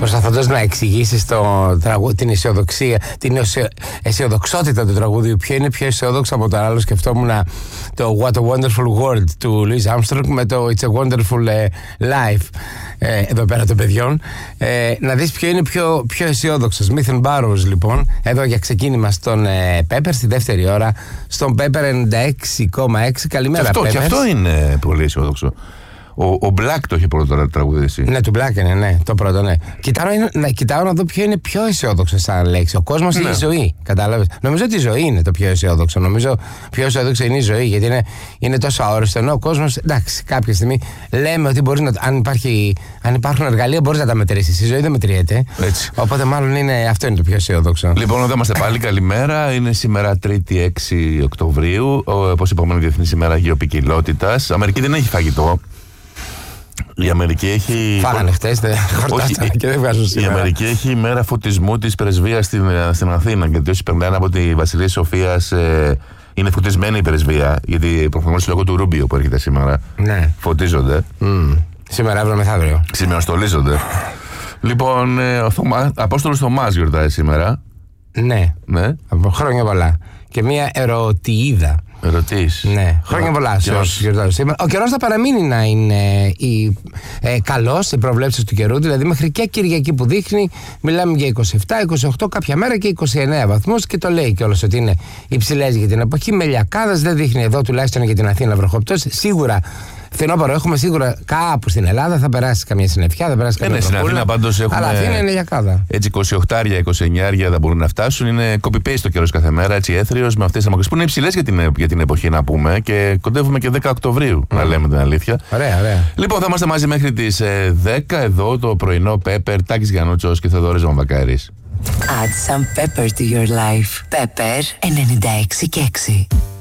προσπαθώντας να εξηγήσεις την αισιοδοξία, την αισιοδοξότητα του τραγούδιου, ποιο είναι πιο αισιόδοξο από το άλλο, σκεφτόμουν το What a Wonderful World του Louis Armstrong με το It's a Wonderful Life εδώ πέρα των παιδιών. Να δεις ποιο είναι πιο αισιόδοξο. Smith and Barrows, λοιπόν, εδώ για ξεκίνημα στον Pepper στη δεύτερη ώρα, στον Pepper 96,6. Καλημέρα, Pepper. Και αυτό είναι πολύ αισιόδοξο. Ο Black το είχε πρώτο τραγουδίσει. Ναι, του Black είναι, ναι, το πρώτο, ναι. Κοιτάω να δω ποιο είναι πιο αισιόδοξο σαν λέξη. Ο κόσμος ή η ζωή. Κατάλαβες. Νομίζω ότι η ζωή είναι το πιο αισιόδοξο. Νομίζω πιο αισιόδοξο είναι η ζωή, γιατί είναι τόσο αόριστο. Ενώ ο κόσμος, εντάξει, κάποια στιγμή λέμε ότι μπορείς αν υπάρχουν εργαλεία, μπορείς να τα μετρήσεις. Η ζωή δεν μετριέται. Έτσι. Οπότε μάλλον αυτό είναι το πιο αισιόδοξο. Λοιπόν, εδώ είμαστε πάλι. Καλημέρα. Είναι σήμερα 3η 6 Οκτωβρίου. Όπως είπαμε, Διεθνής ημέρα γεωπικιλότητας. Αμερική δεν έχει φαγητό. Η Αμερική έχει. Φάγανε χτες, και δεν βγάζουν σήμερα. Η Αμερική έχει ημέρα φωτισμού της πρεσβείας στην Αθήνα. Γιατί όσοι περνάνε από τη Βασιλεία Σοφίας είναι φωτισμένη η πρεσβεία. Γιατί προφανώς λόγω του Ρούμπιο που έρχεται σήμερα. Ναι. Φωτίζονται. Σήμερα, αύριο, μεθαύριο. Σημειοστολίζονται. Λοιπόν, Απόστολος Θωμάς γιορτάζει σήμερα. Ναι. Χρόνια πολλά. Και μια ερωτιίδα. Ερωτήσεις. Ναι. Χρόνια πολλά σε όσους γιορτάζουν σήμερα. Ο καιρός θα παραμείνει να είναι καλός, οι προβλέψεις του καιρού. Δηλαδή μέχρι και Κυριακή που δείχνει, μιλάμε για 27, 28, κάποια μέρα και 29 βαθμούς. Και το λέει κιόλας ότι είναι υψηλές για την εποχή. Με λιακάδας, δεν δείχνει εδώ τουλάχιστον για την Αθήνα βροχοπτώσεις. Σίγουρα. Φθινόπωρο έχουμε σίγουρα κάπου στην Ελλάδα, θα περάσει καμία συννεφιά, θα περάσει καμία στην Αθήνα πάντως έχουμε. Αλλά Αθήνα είναι λιακάδα. Έτσι 28-29 θα μπορούν να φτάσουν. Είναι copy-paste το καιρός κάθε μέρα, έτσι έθριος, με αυτές τις αμμοκρές που είναι υψηλές για την εποχή να πούμε. Και κοντεύουμε και 10 Οκτωβρίου, να λέμε την αλήθεια. Ωραία, ωραία. Λοιπόν, θα είμαστε μαζί μέχρι τις 10 εδώ το πρωινό Pepper, Τάκης Γιαννούτσος και Θεοδόρης Βαμβακάρης. Add some pepper to your life. Pepper 96,6.